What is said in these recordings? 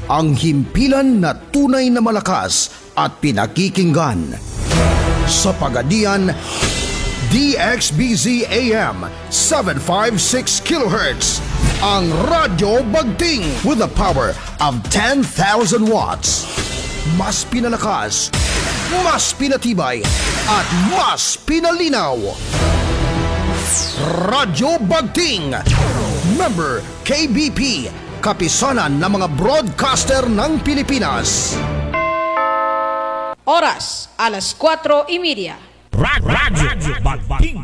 ang himpilan na tunay na malakas at pinakikinggan. Sa Pagadian, DXBZ AM 756 kHz, ang Radyo Bagting with the power of 10,000 watts. Mas pinalakas, mas pinatibay, at mas pinalinaw. Radyo Bagting, member KBP, kapisanan ng mga broadcaster ng Pilipinas. Oras, alas 4:30. Radyo Bagting.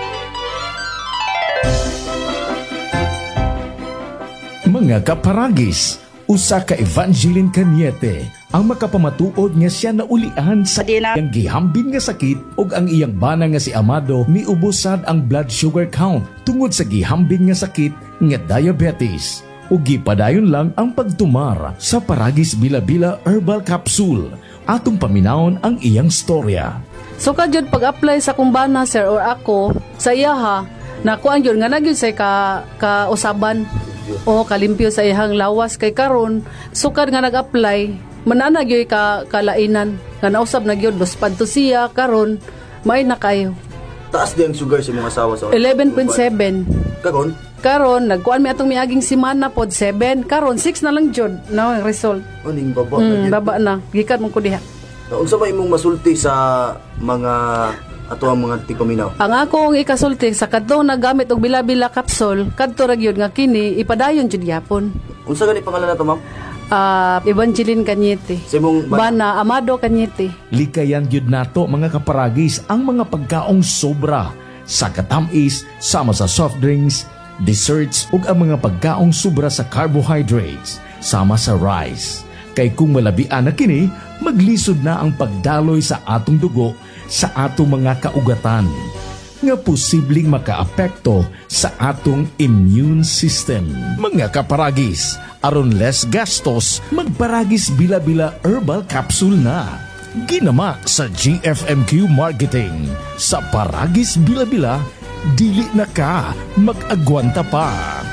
Mga kaparagis, usa ka Evangeline Cañete ang makapamatuod nga siya naulian sa iyang gihambin nga sakit ug ang iyang bana nga si Amado miubos sad ang blood sugar count tungod sa gihambin nga sakit nga diabetes. Ug gipadayon lang ang pagtumar sa Paragis Bila-Bila Herbal Capsule. Atong paminawon ang iyang storya. So kadyod pag-apply sa kumbana sir or ako sa iyaha nakuan yun nga nagyud say ka usaban o kalimpyo sa iyang lawas kay karon sukad nga nag-apply mananag yoy ka kalainan nga nausab na gyud lospad to siya karon may na kayo. Taas di ang sugar sa mga asawa sa 11.7 karon nagkuan mi atong miaging simana pod 7 karon 6 na lang jud no ang result. Aning baba na baba na gikan mo ko diha. Unsa ba imong masulti sa mga ato ang mga tikominaw? Ang akong ikasulti sa kadtong nagamit og Bila-Bila capsule kadto ra gyud nga kini ipadayon jud gyapon. Unsa gani pangalan nato ma'am? Evangeline Cañete. Sa imong bana Amado Cañete. Likayan gyud nato mga kaparagis ang mga pagkaong sobra sa katamis sama sa soft drinks, desserts ug ang mga pagkaong sobra sa carbohydrates sama sa rice. Kay kung malabian na kini, maglisod na ang pagdaloy sa atong dugo sa atong mga kaugatan nga posibleng makaapekto sa atong immune system. Mga kaparagis, aron less gastos, magparagis Bila-Bila Herbal Capsule na. Ginama sa GFMQ Marketing. Sa Paragis Bila-Bila, dili na ka mag-agwanta pa.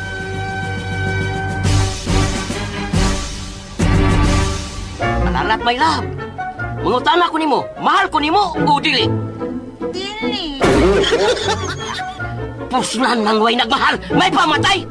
Alalat, my love. Mangutana ko nimo, mahal ko nimo o dili? Dili. Puslan nang way nagmahal, may pamatay.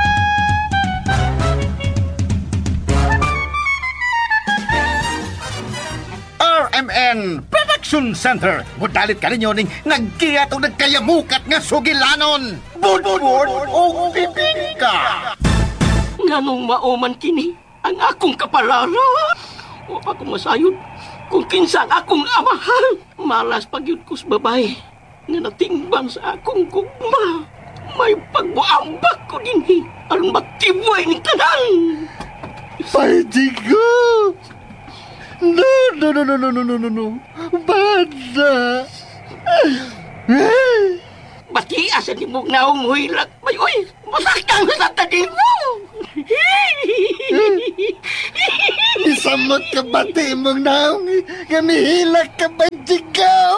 RMN Production Center. Budalit ka ninyo ning nagkiyat o nagkayamukat nga sugilanon. Budbud o bibingka. Nganong mauman kini ang akong kapalaran. O akong masayod kung kinsang akong amahan. Malas pagyud ko sa babae nga natingban sa akong gugma. May pagbuambak ko dinhi aron matibay ni tanan. Paidigo! No. Bada! Batias ang imong naong huilak. May oy, masaktan sa tanin mo. Isamot ka bati mong naong gamihilak ka ba, Jigaw?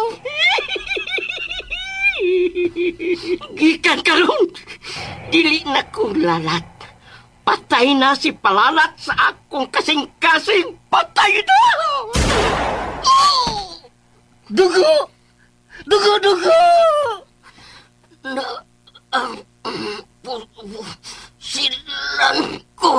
Gikan karon, dili na ko lalat. Patay na si Palalat sa akong kasing-kasing. Patay na! Dugo! Na, silan ko.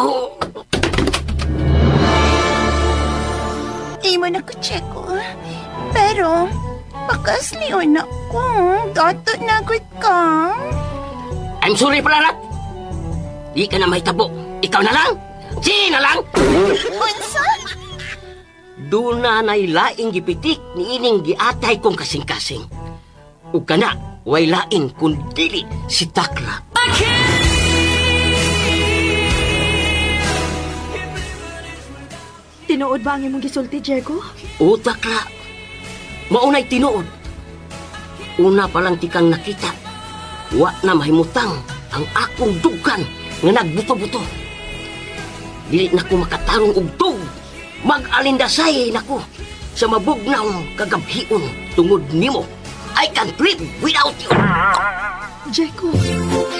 Imo na ko check ko. Pero, bakas niyon ako. Gato na agad ka. I'm sorry, Palalat. Di ka na may tabo. Ikaw na lang. Sige na lang. Unsa? Doon na nailaing gipitik ni ining giatay kong kasing-kasing. O kana, way lain kung dili si Takla. Tinuod ba ang imong gisulti, Diego? O Takla, maunay tinuod. Una pa lang tikang nakita, wa na mahimutang ang akong dugan nga nagbuto-buto. Dili na ko makatarong og tug. Mag-alindasay na ko sa mabugnaw kagabhion tungod nimo. I can't live without you. Diego.